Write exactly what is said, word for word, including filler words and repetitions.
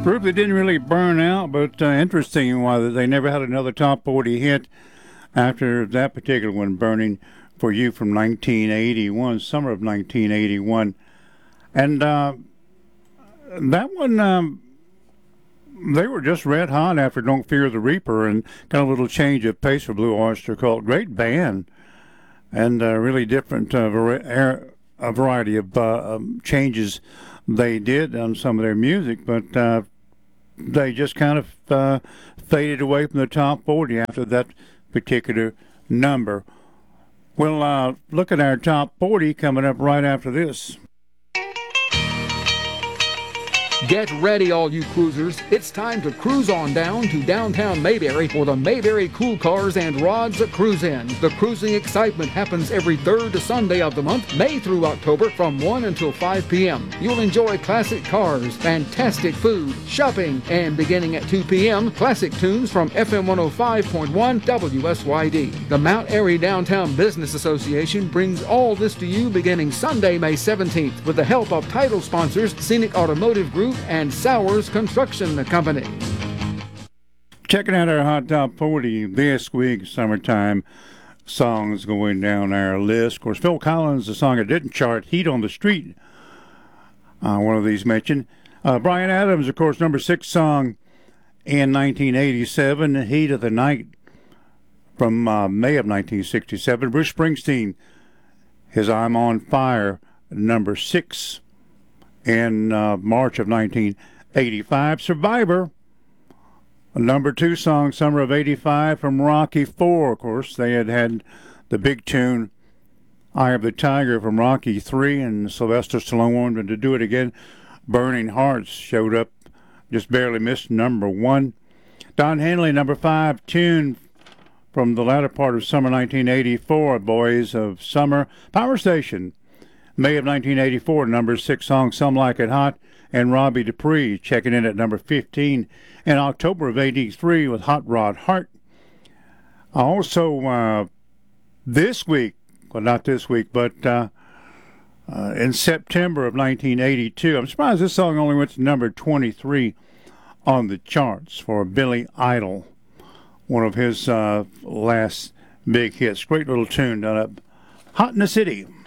Group that didn't really burn out, but uh, interesting why they never had another top forty hit after that particular one, Burning for You from nineteen eighty-one, summer of nineteen eighty-one. And uh, that one, um, they were just red hot after Don't Fear the Reaper, and kind of a little change of pace for Blue Oyster Cult. Great band, and uh, really different uh, vari- a variety of uh, um, changes they did on some of their music, but uh, they just kind of uh, faded away from the top forty after that particular number. We'll uh, look at our top forty coming up right after this. Get ready, all you cruisers. It's time to cruise on down to downtown Mayberry for the Mayberry Cool Cars and Rods Cruise-In. The cruising excitement happens every third Sunday of the month, May through October, from one until five p.m. You'll enjoy classic cars, fantastic food, shopping, and beginning at two p.m., classic tunes from F M one oh five point one W S Y D. The Mount Airy Downtown Business Association brings all this to you beginning Sunday, May seventeenth, with the help of title sponsors Scenic Automotive Group and Sowers Construction Company. Checking out our Hot Top forty this week, summertime songs going down our list. Of course, Phil Collins, the song that didn't chart, Heat on the Street, uh, one of these mentioned. Uh, Bryan Adams, of course, number six song in nineteen eighty-seven, Heat of the Night from uh, May of nineteen sixty-seven. Bruce Springsteen, his I'm on Fire, number six in uh, March of nineteen eighty-five. Survivor, a number two song, summer of eighty-five from Rocky four. Of course, they had had the big tune, Eye of the Tiger from Rocky three, and Sylvester Stallone wanted to do it again. Burning Hearts showed up, just barely missed number one. Don Henley, number five tune from the latter part of summer nineteen eighty-four, Boys of Summer. Power Station, May of nineteen eighty-four, number six song, Some Like It Hot, and Robbie Dupree checking in at number fifteen in October of eighty-three with Hot Rod Heart. Also, uh, this week, well, not this week, but uh, uh, in September of nineteen eighty-two, I'm surprised this song only went to number twenty-three on the charts for Billy Idol, one of his uh, last big hits. Great little tune done up Hot in the City.